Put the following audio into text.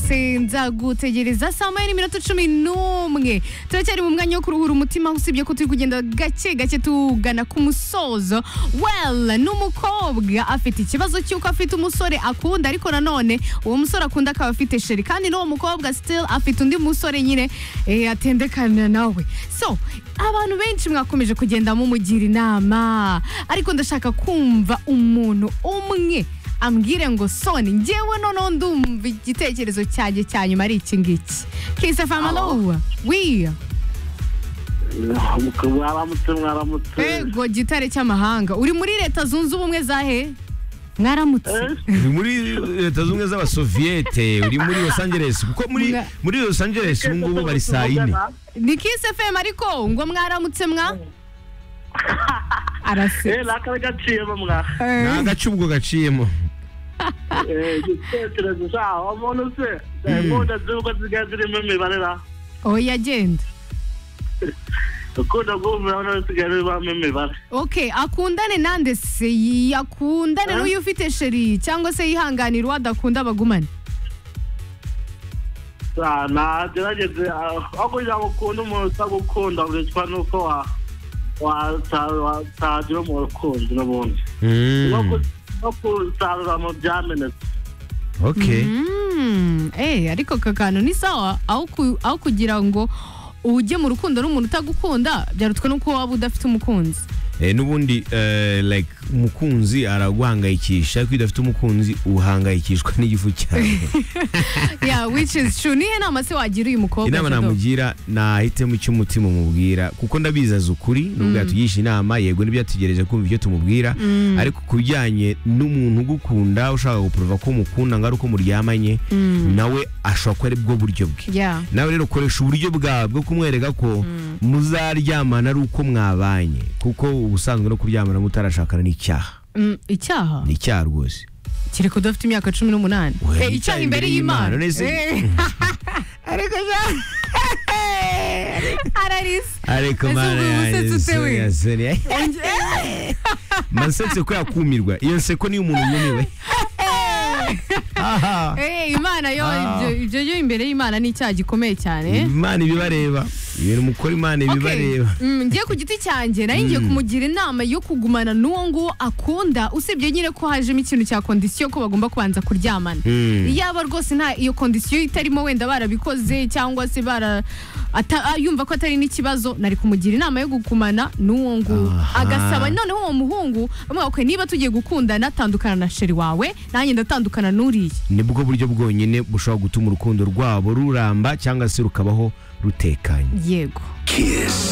rwose nzagutegereza saa moya n'iminota 11 turacyari mu mwanya wo kuruhura umutima usibye ko turi kugenda gake gake tugana ku musozo. Well, n'umukobwa afite ikibazo cy'uko afite umusore akunda ariko nanone uwo musore akunda akaba afite sheri kandi n'uwo mukobwa still afite undi musore nyine atendekana nawe. So abantu benshi mwakomeje kugenda mumugira inama ariko ndashaka kumva umuntu umwe ambwire ngo Soni njyewe noneho ndumva igitekerezo cyanjye cya nyuma ari iki ngiki. Kisa famalo we mwaramutse ego gitare cy'amahanga uri muri leta zunze ubumwe zahe? Mwaramutse uri muri leta zunze z'abasoviete uri muri Los Angeles kuko muri Los Angeles ubu ngubu bari saa 4 ni Kiss FM ariko ngo mwaramutse mwa arase nakagaciyemo mwa nagacubwo gaciyemo igitekerezo cyaho umuntu se nkunda zuko zigazirimo imibarera oya genda ukunda guverinoma zigazirimo imibare. Okay, akundane nande se yakundane n'uyu ufite sheri cyangwa se yihanganira uwadakunda bagumane? Nagerageze aho kugira ngo ukunde umuntu utagukunda uretswa nuko watagira mu rukundo n'ubundi no kusarura mu byamenetse. Okay. Ariko kakano ni sawa aho kugira ngo ujye mu rukundo n'umuntu utagukunda byarutwe nuko waba udafite umukunzi. Nubundi like umukunzi araguhangayikisha ko udafite umukunzi uhangayikishwa n'igifu cyawe. Yeah, which is true. Nihe nama se wagira uyu mukobwa? Inama namugira nahitemo icyo umutima umubwira kuko ndabizaza ukuri nubwo yatugisha inama yego nibyo atugereje kumva ibyo tumubwira ariko kubijyanye n'umuntu ugukunda ushaka guprova ko umukunda ngari uko muryamanye nawe ashobora ko ari bwo buryo bwe. Yeah. Nawe rero koresha uburyo bwo kumwereka ko muzaryamana ari uko mwabanye kuko ubusanzwe no kuryamana mutarashakana n'icyaha. Icyaha? Ni icyaha rwose. Kiri ko dafite imyaka 18. Icyaha imbere y'Imana. Ariko ariko mana yaje. Mansetse ko yakumirwa. Iyo nseko ni umuntu yumiwe. Imana yo ibyo imbere y'Imana ni icyaha gikomeye cyane. Imana ibibareba. Ibintu mukora Imana ibibareba. Ngiye ku giti cyanjye nari ngiye kumugira inama yo kugumana n'uwo nguwo akunda usibye nyine ko hajemo ikintu cya condition ko bagomba kubanza kuryamana. Yaba rwose nta iyo condition itarimo wenda barabikoze cyangwa se yumva ko atari n'ikibazo nari kumugira inama yo gugumana n'uwo nguwo agasaba noneho uwo muhungu amwe niba tugiye gukundana tandukana na sheri wawe nanjye ndatandukana n'uriye. Nibwo buryo bwonyine bushobora gutuma urukundo rwabo ruramba cyangwa se rukabaho rutekanye. Yego.